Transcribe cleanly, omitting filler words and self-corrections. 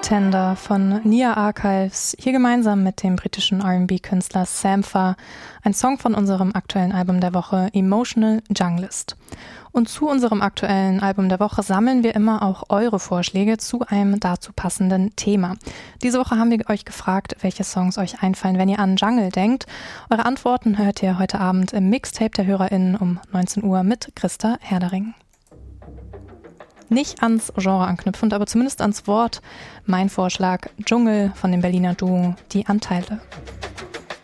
Pretender von Nia Archives, hier gemeinsam mit dem britischen R&B-Künstler Sampha, ein Song von unserem aktuellen Album der Woche Emotional Junglist. Und zu unserem aktuellen Album der Woche sammeln wir immer auch eure Vorschläge zu einem dazu passenden Thema. Diese Woche haben wir euch gefragt, welche Songs euch einfallen, wenn ihr an Jungle denkt. Eure Antworten hört ihr heute Abend im Mixtape der HörerInnen um 19 Uhr mit Christa Herdering. Nicht ans Genre anknüpfend, aber zumindest ans Wort. Mein Vorschlag: Dschungel von dem Berliner Duo Die Anteile.